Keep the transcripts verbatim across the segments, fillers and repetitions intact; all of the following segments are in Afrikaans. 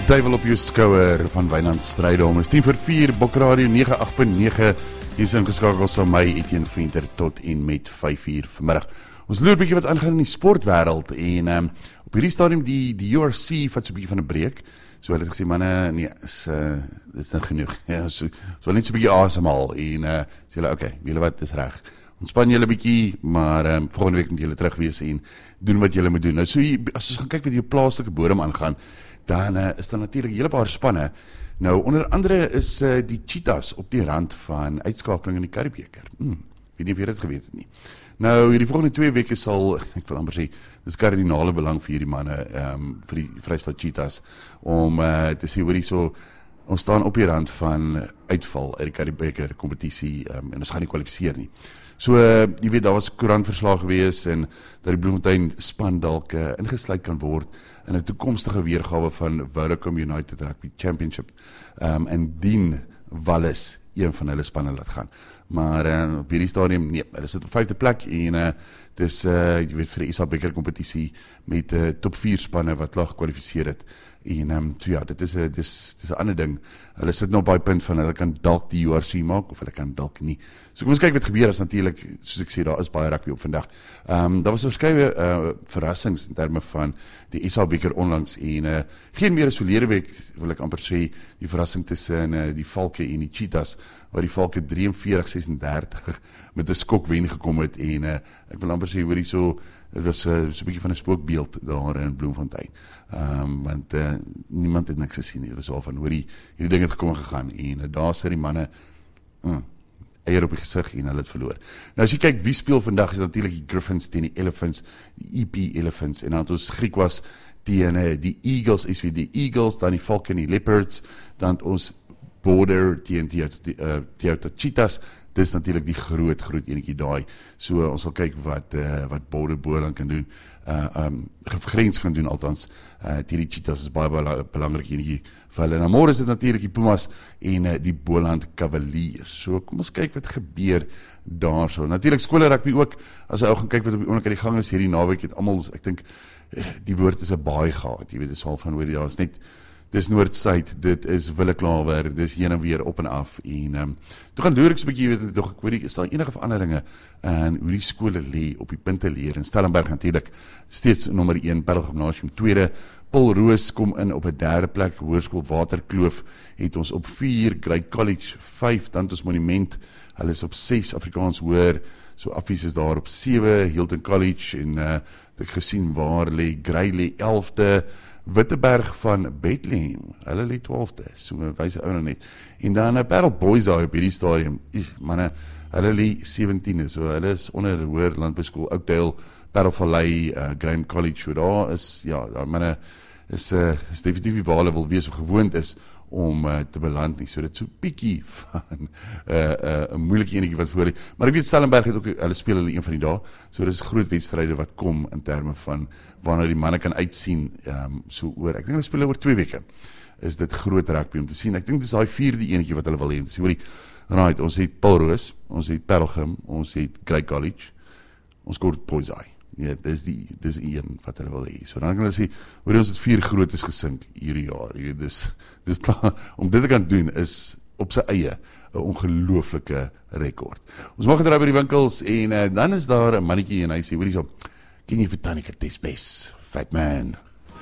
Duivel op jou skouer van Wynand Strydom. Is tien vir vier, Bokradio nege agt punt nege. Hier is ingeskakel saam my Etienne Venter tot en met vyf uur vanmiddag. Ons loer 'n bietjie wat aangaan in die sportwêreld en um, op hierdie stadium die die U R C vat so 'n bietjie van 'n breek. So hulle het gesê manne, nee, is uh, is nou genoeg. Ja, so so wil net so 'n bietjie asemhaal en uh, sê hulle okay, julle wat is reg. Ontspan julle 'n bietjie, maar um, volgende week moet julle terug wees en doen wat julle moet doen. Nou so as ons gaan kyk wat jou plaaslike bodem aangaan, dan uh, is daar natuurlik 'n hele paar spanne. Nou onder andere is uh, die Cheetahs op die rand van uitskakeling in die Curriebeeker. Hmm, weet nie of jy dit geweet het nie. Nou hierdie volgende twee weke sal, ek wil amper sê, dis kardinale belang vir hierdie manne, um, vir die Vrystaat Cheetahs, om uh, te sê hoor hierso, ons staan op die rand van uitval uit die Curriebeeker kompetisie um, en ons gaan nie kwalifiseer nie. So, uh, jy weet, daar was koerantverslag gewees en dat die Bloemfontein span dalk uh, ingesluit kan word in 'n toekomstige weergawe van Vodacom United Rugby Championship um, en dien Wallis een van hulle spanne laat gaan. Maar uh, op hierdie stadium, nee, hulle sit op vyfde plek en uh, dis, uh, jy weet, vir die Isa Beker kompetisie met uh, top vier spanne wat laag gekwalifiseer het. En um, so ja, dit is 'n dis dis 'n ander ding. Hulle sit nou op baie punt van hulle kan dalk die U R C maak of hulle kan dalk nie. So kom ons kyk wat gebeur as natuurlik, soos ek sê, daar is baie rugby op vandag. Ehm um, daar was verskeie uh, verrassings in terme van die Isa Beker onlangs en uh, geen meer as verlede week wil ek amper sê die verrassing tussen uh, die Valke en die Cheetahs, waar die Valke drie en veertig sessendertig met 'n skok wen gekom het en uh, ek wil amper sê hoor hierso, dit was uh, so 'n bietjie van 'n spookbeeld daar in Bloemfontein. Ehm um, want uh, niemand het niks gesien nie. Dit was al van hoor die hierdie ding het gekom gegaan en uh, daar sit die manne uh, eier op die gesig en hulle het verloor. Nou as jy kyk wie speel vandag, is natuurlik die Griffins teen die Elephants, die E P Elephants en dan het ons Griekwas teen uh, die Eagles, is weer die Eagles, dan die Falcon en die Leopards, dan het ons Border teen die Toyota Cheetahs. Dis natuurlik die groot groot enetjie daai. So uh, ons sal kyk wat uh, wat Border Boland kan doen. Uh um Grens gaan doen althans. Uh die Cheetahs is baie baie belangrik enetjie vir hulle. En môre is dit natuurlik die Pumas en uh, die Boland Cavaliers. So kom ons kyk wat gebeur daarso. Natuurlik skole rugby ook. As jy ou gaan kyk wat op die oomblik aan die gang is hierdie naweek, het almal, ek dink die woord is 'n baie gehad. Jy weet dis al van hoor jy, daar's net dis Noord-Suid, dit is Willeklawer, dis heen en weer op en af, en um, toe gaan loer ek so 'n bietjie, jy weet, toch, ek weet nie, is daar enige veranderinge, en hoe die skole lê op die punte leer, en Stellenberg natuurlik, steeds nommer een, Parel Gymnasium, tweede, Paul Roos kom in op 'n derde plek, Hoërskool Waterkloof, het ons op vier, Grey College, vyf, dan het ons Monument, hulle is op ses, Afrikaans Hoër, so Affies is daar op sewe, Hilton College, en uh, het ek gesien waar lê, Grey lê elfde, Witteberg van Bethlehem, hulle lê twaalfde, so wys ou nou net. En dan 'n Parel Boys daar op hierdie stadium, manne, hulle lê sewentiende, so hulle is onder Hoër Landbouskool, Oakdale, Parel Valley, uh, Graham College, so daar is, ja, daar manne, is, uh, is definitief die waar hulle wil wees of gewoond is om uh, te beland nie, so dit so bietjie van 'n uh, uh, moeilike enetjie wat voor lê. Maar ek weet Stellenberg het ook, hulle speel hulle een van die dae, so dis groot wedstryde wat kom in terme van waarna die manne kan uitsien, um, so oor, ek dink hulle speel oor twee weke, is dit groot rugby om te sien. Ek dink dis daai vierde enetjie wat hulle wil hê, dis hoorie, right, ons het Paul Roos, ons het Pelgrim, ons het Grey College, ons kort Poisai. Ja, dis die, dis die een wat hulle wil hê. So dan kan hulle sê, hoor ons het vier grootes gesink hierdie jaar. Jy, dis, dis klaar, om dit te kan doen is op sy eie 'n ongelooflike rekord. Ons mag gedraai by die winkels en uh, dan is daar 'n mannetjie en hy sê, hoor hierso, ken jy vir Tanika Tesbes, fat man?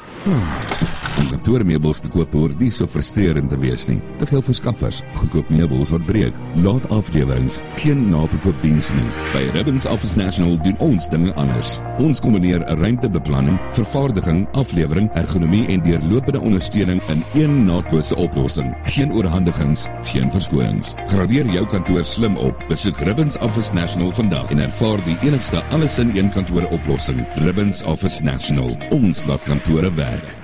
Om kantoormeubels te koop hoort nie so frustrerend te wees nie. Te veel verskaffers, goedkoop meubels wat breek, laat aflewerings, geen naverkoopdiens nie. By Ribbons Office National doen ons dinge anders. Ons kombineer 'n ruimtebeplanning, vervaardiging, aflewering, ergonomie en deurlopende ondersteuning in een naatlose oplossing. Geen oorhandigings, geen verskonings. Gradeer jou kantoor slim op. Besoek Ribbons Office National vandag en ervaar die enigste alles in een kantoor oplossing. Ribbons Office National. Ons laat kantore werk.